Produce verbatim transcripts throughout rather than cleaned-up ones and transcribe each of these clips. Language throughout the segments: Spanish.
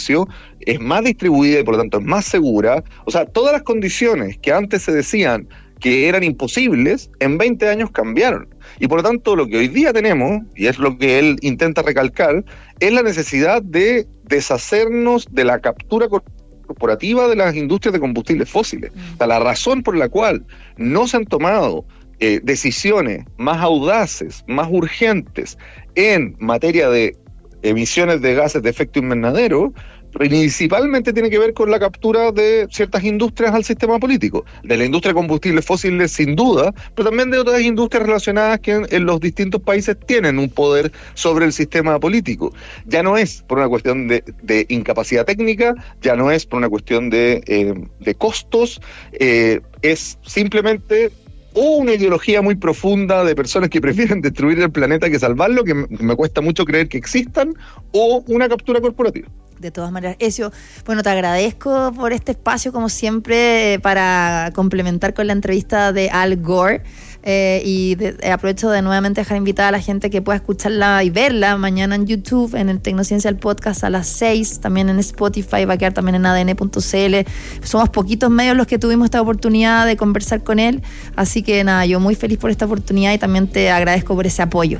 beneficio, es más distribuida y por lo tanto es más segura. O sea, todas las condiciones que antes se decían que eran imposibles, en veinte años cambiaron. Y por lo tanto, lo que hoy día tenemos, y es lo que él intenta recalcar, es la necesidad de deshacernos de la captura corporativa de las industrias de combustibles fósiles. O sea, la razón por la cual no se han tomado eh, decisiones más audaces, más urgentes en materia de emisiones de gases de efecto invernadero, principalmente tiene que ver con la captura de ciertas industrias al sistema político, de la industria de combustibles fósiles sin duda, pero también de otras industrias relacionadas que en, en los distintos países tienen un poder sobre el sistema político. Ya no es por una cuestión de, de incapacidad técnica, ya no es por una cuestión de, eh, de costos, eh, es simplemente o una ideología muy profunda de personas que prefieren destruir el planeta que salvarlo, que me, me cuesta mucho creer que existan, o una captura corporativa. De todas maneras, Ezio, bueno, te agradezco por este espacio, como siempre, eh, para complementar con la entrevista de Al Gore. Eh, y de, eh, aprovecho de nuevamente dejar invitada a la gente que pueda escucharla y verla mañana en YouTube, en el Tecnociencia el Podcast a las seis, también en Spotify, va a quedar también en A D N punto C L. Somos poquitos medios los que tuvimos esta oportunidad de conversar con él, así que nada, yo muy feliz por esta oportunidad y también te agradezco por ese apoyo.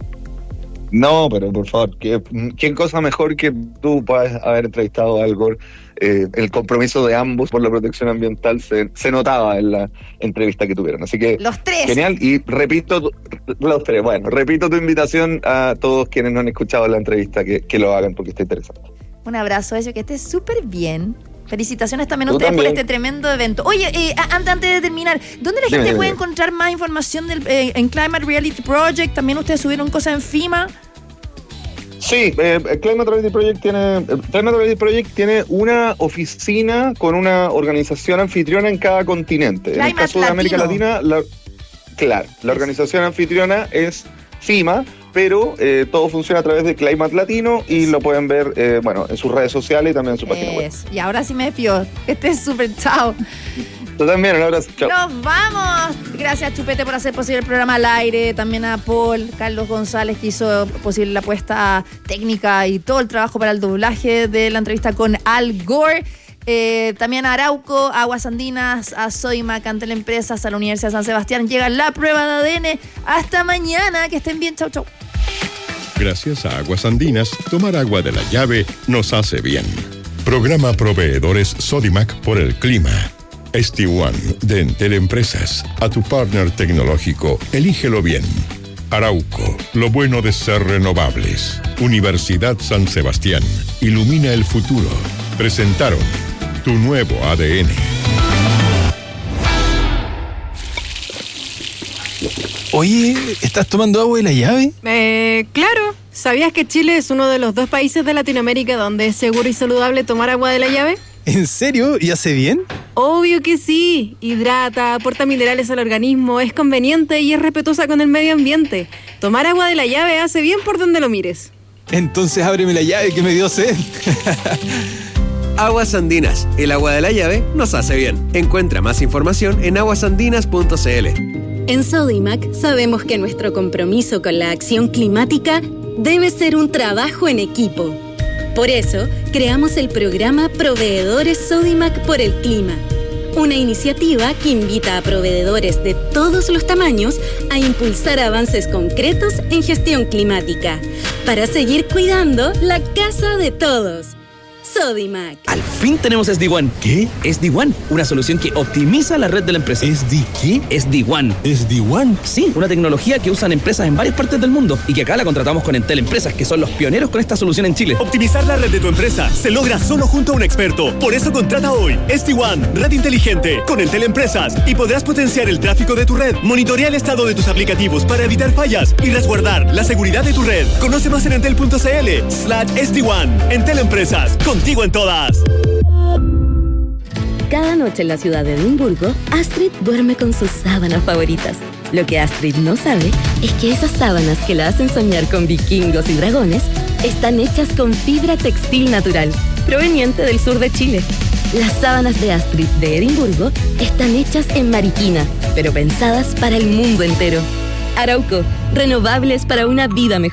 No, pero por favor, ¿qué, ¿quién cosa mejor que tú puedas haber entrevistado a Al Gore? Eh, el compromiso de ambos por la protección ambiental se, se notaba en la entrevista que tuvieron. Así que los tres. Genial. Y repito, los tres, bueno, repito tu invitación a todos quienes no han escuchado la entrevista, que, que lo hagan porque está interesante. Un abrazo, eso, que estés súper bien. Felicitaciones también a ustedes también por este tremendo evento. Oye, eh, antes, antes de terminar, ¿dónde la gente dime, puede dime. encontrar más información del, eh, en Climate Reality Project? También ustedes subieron cosas en FEMA. Sí, eh, Climate Reality Project tiene eh, Climate Reality Project tiene una oficina con una organización anfitriona en cada continente. Climate en el caso Latino. de América Latina, la, claro, la organización anfitriona es FEMA, pero eh, todo funciona a través de Climate Latino y lo pueden ver eh, bueno, en sus redes sociales y también en su página web. Y ahora sí me despido. Que estés súper, chao. Tú también, un abrazo. Chao. ¡Nos vamos! Gracias, Chupete, por hacer posible el programa al aire. También a Paul, Carlos González, que hizo posible la puesta técnica y todo el trabajo para el doblaje de la entrevista con Al Gore. Eh, también a Arauco, a Aguas Andinas, a Sodimac, a Teleempresas, a la Universidad de San Sebastián. Llega la prueba de A D N. Hasta mañana. Que estén bien. Chau, chau. Gracias a Aguas Andinas, tomar agua de la llave nos hace bien. Programa Proveedores Sodimac por el clima. S D uno de Entel Empresas, a tu partner tecnológico, elígelo bien. Arauco, lo bueno de ser renovables. Universidad San Sebastián, ilumina el futuro. Presentaron tu nuevo A D N. Oye, ¿estás tomando agua de la llave? Eh, claro. ¿Sabías que Chile es uno de los dos países de Latinoamérica donde es seguro y saludable tomar agua de la llave? ¿En serio? ¿Y hace bien? Obvio que sí. Hidrata, aporta minerales al organismo, es conveniente y es respetuosa con el medio ambiente. Tomar agua de la llave hace bien por donde lo mires. Entonces ábreme la llave que me dio sed. Aguas Andinas, el agua de la llave nos hace bien. Encuentra más información en aguas andinas punto c l. En Sodimac sabemos que nuestro compromiso con la acción climática debe ser un trabajo en equipo. Por eso, creamos el programa Proveedores Sodimac por el Clima, una iniciativa que invita a proveedores de todos los tamaños a impulsar avances concretos en gestión climática, para seguir cuidando la casa de todos. Sodimac. Al fin tenemos S D uno. ¿Qué? S D uno, una solución que optimiza la red de la empresa. ¿S D qué? S D uno. ¿S D uno? Sí, una tecnología que usan empresas en varias partes del mundo y que acá la contratamos con Entel Empresas, que son los pioneros con esta solución en Chile. Optimizar la red de tu empresa se logra solo junto a un experto. Por eso contrata hoy S D uno, red inteligente, con Entel Empresas, y podrás potenciar el tráfico de tu red, monitorea el estado de tus aplicativos para evitar fallas y resguardar la seguridad de tu red. Conoce más en entel punto c l slash S D uno. Entel Empresas, contigo en todas. Cada noche en la ciudad de Edimburgo, Astrid duerme con sus sábanas favoritas. Lo que Astrid no sabe es que esas sábanas que la hacen soñar con vikingos y dragones están hechas con fibra textil natural, proveniente del sur de Chile. Las sábanas de Astrid de Edimburgo están hechas en Mariquina, pero pensadas para el mundo entero. Arauco, renovables para una vida mejor.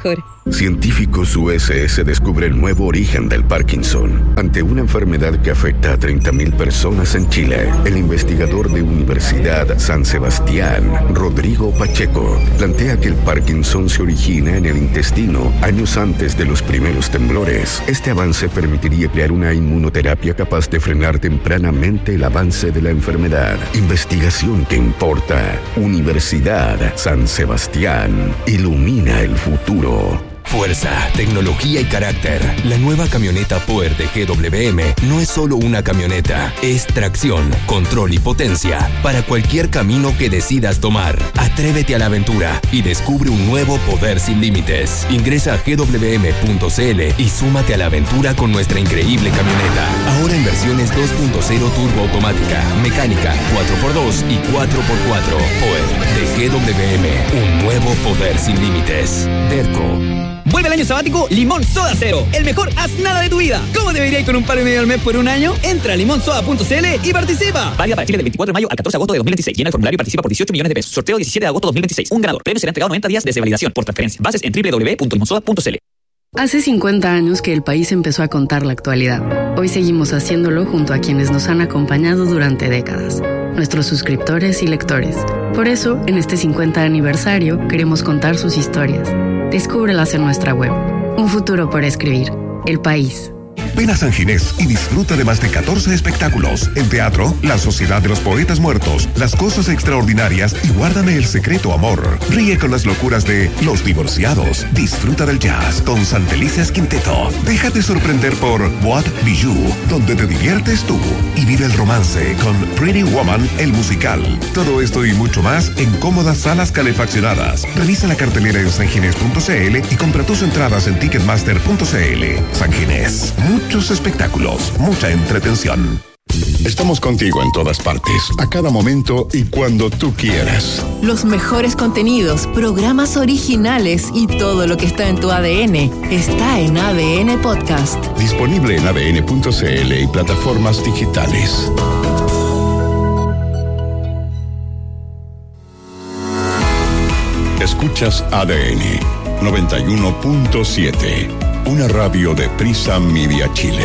Científicos U S S descubren el nuevo origen del Parkinson. Ante una enfermedad que afecta a treinta mil personas en Chile, el investigador de Universidad San Sebastián, Rodrigo Pacheco, plantea que el Parkinson se origina en el intestino años antes de los primeros temblores. Este avance permitiría crear una inmunoterapia capaz de frenar tempranamente el avance de la enfermedad. Investigación que importa. Universidad San Sebastián. Ilumina el futuro. Fuerza, tecnología y carácter. La nueva camioneta Power de G W M no es solo una camioneta, es tracción, control y potencia para cualquier camino que decidas tomar. Atrévete a la aventura y descubre un nuevo poder sin límites. Ingresa a g w m punto c l y súmate a la aventura con nuestra increíble camioneta. Ahora en versiones dos punto cero turbo automática, mecánica, cuatro por dos y cuatro por cuatro. Power de G W M, un nuevo poder sin límites. Derco. Vuelve el año sabático Limón Soda Cero, el mejor haz nada de tu vida. ¿Cómo debería ir con un palo y medio al mes por un año? Entra a limón soda punto c l y participa. Válida para Chile del veinticuatro de mayo al catorce de agosto de dos mil veintiséis. Llena el formulario y participa por dieciocho millones de pesos. Sorteo diecisiete de agosto de dos mil veintiséis. Un ganador. Premio será entregado noventa días desde validación por transferencia. Bases en doble u doble u doble u punto limón soda punto c l. Hace cincuenta años que el país empezó a contar la actualidad. Hoy seguimos haciéndolo junto a quienes nos han acompañado durante décadas, nuestros suscriptores y lectores. Por eso, en este cincuenta aniversario, queremos contar sus historias. Descúbrelas en nuestra web. Un futuro por escribir. El País. Ven a San Ginés y disfruta de más de catorce espectáculos. En teatro, La Sociedad de los Poetas Muertos, Las Cosas Extraordinarias y Guárdame el Secreto Amor. Ríe con las locuras de Los Divorciados. Disfruta del jazz con Santelices Quinteto. Déjate sorprender por Boîte Bijou, donde te diviertes tú. Y vive el romance con Pretty Woman, el musical. Todo esto y mucho más en cómodas salas calefaccionadas. Revisa la cartelera en san ginés punto c l y compra tus entradas en ticketmaster punto c l. San Ginés. Muchos espectáculos, mucha entretención. Estamos contigo en todas partes, a cada momento y cuando tú quieras. Los mejores contenidos, programas originales y todo lo que está en tu A D N está en A D N Podcast. Disponible en a d n punto c l y plataformas digitales. Escuchas A D N noventa y uno punto siete, una radio de Prisa Media Chile.